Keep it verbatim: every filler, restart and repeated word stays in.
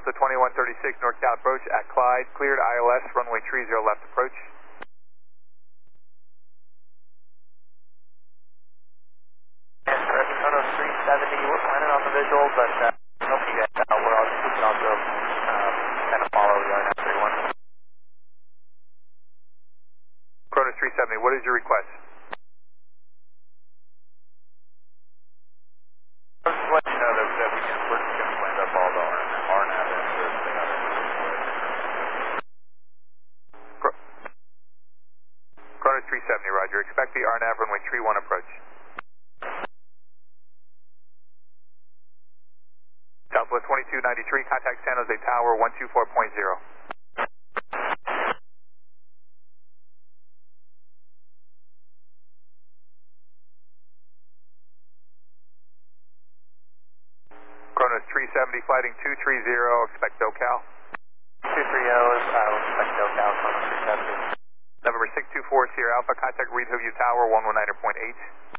Delta twenty-one thirty-six, NorCal approach at Clyde, cleared I L S, runway three zero left approach. Yes, correct, Kronos three seventy, we're planning on the visual, but uh, don't need that out, we're also, we can also um, kind of follow the R N A V thirty-one. Kronos three seventy, what is your request? Just to let you know that, that we can, we're just going to blend up all the R N A V and everything on it. Kronos three seventy, roger. Expect the R N A V runway three one approach. Southwest twenty-two ninety-three, contact San Jose Tower one two four point zero. Kronos three seventy, flighting two three zero, expect SoCal. two three zero is, uh, expect SoCal, Kronos three seventy. November six two four, Sierra Alpha, contact Reed Hillview Tower one one nine point eight.